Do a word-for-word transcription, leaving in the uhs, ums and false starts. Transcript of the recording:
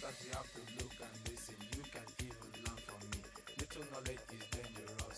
that you have to look and listen. You can even learn from me. Little knowledge is dangerous.